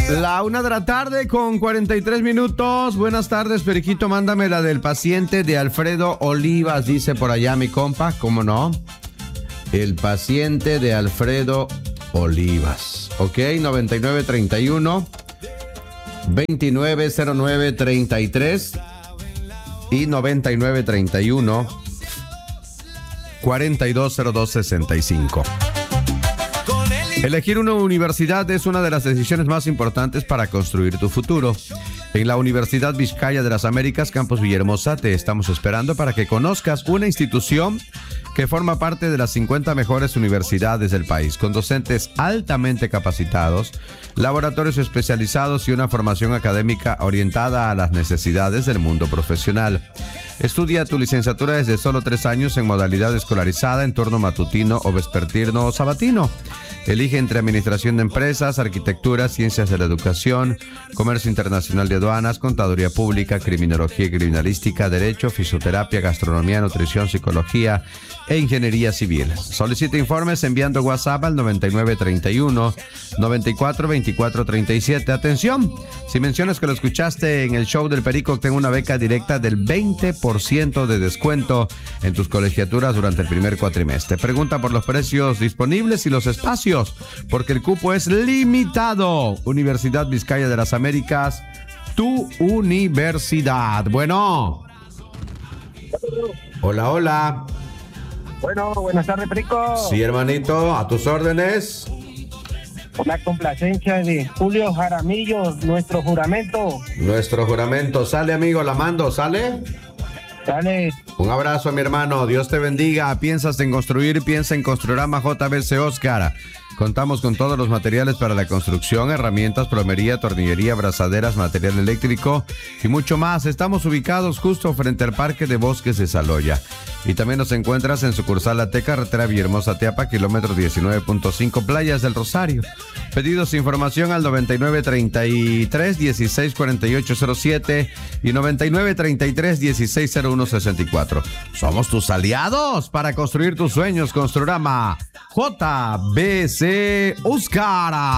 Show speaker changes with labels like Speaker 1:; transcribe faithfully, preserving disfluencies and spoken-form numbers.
Speaker 1: La una de la tarde con cuarenta y tres minutos. Buenas tardes, Periquito. Mándame la del paciente de Alfredo Olivas, dice por allá mi compa. ¿Cómo no? El paciente de Alfredo Olivas. Ok, noventa y nueve treinta y uno, veintinueve cero nueve treinta y tres y noventa y nueve treinta y uno, cuarenta y dos cero dos sesenta y cinco. Elegir una universidad es una de las decisiones más importantes para construir tu futuro. En la Universidad Vizcaya de las Américas, Campus Villahermosa, te estamos esperando para que conozcas una institución que forma parte de las cincuenta mejores universidades del país, con docentes altamente capacitados, laboratorios especializados y una formación académica orientada a las necesidades del mundo profesional. Estudia tu licenciatura desde solo tres años en modalidad escolarizada en turno matutino o vespertino o sabatino. Elige entre administración de empresas, arquitectura, ciencias de la educación, comercio internacional de aduanas, contaduría pública, criminología y criminalística, derecho, fisioterapia, gastronomía, nutrición, psicología e ingeniería civil. Solicita informes enviando WhatsApp al noventa y nueve treinta y uno, noventa y cuatro veinticuatro treinta y siete. Atención, si mencionas que lo escuchaste en el show del Perico, tengo una beca directa del veinte por ciento de descuento en tus colegiaturas durante el primer cuatrimestre. Pregunta por los precios disponibles y los espacios, porque el cupo es limitado. Universidad Vizcaya de las Américas, tu universidad. Bueno. Hola, hola.
Speaker 2: Bueno, buenas tardes, Perico.
Speaker 1: Sí, hermanito, a tus órdenes.
Speaker 2: Una complacencia de Julio Jaramillo, nuestro juramento.
Speaker 1: Nuestro juramento. Sale, amigo, la mando, ¿sale?
Speaker 2: Dale.
Speaker 1: Un abrazo, mi hermano. Dios te bendiga. Piensas en construir, piensa en Construrama J B C Oscar. Contamos con todos los materiales para la construcción, herramientas, plomería, tornillería, brazaderas, material eléctrico y mucho más. Estamos ubicados justo frente al Parque de Bosques de Saloya. Y también nos encuentras en sucursal La T, carretera Villahermosa Teapa, kilómetro diecinueve punto cinco, Playas del Rosario. Pedidos e información al noventa y nueve treinta y tres dieciséis cuarenta y ocho cero siete y noventa y nueve treinta y tres dieciséis cero uno sesenta y cuatro. Somos tus aliados para construir tus sueños. Construrama J B C Oscar.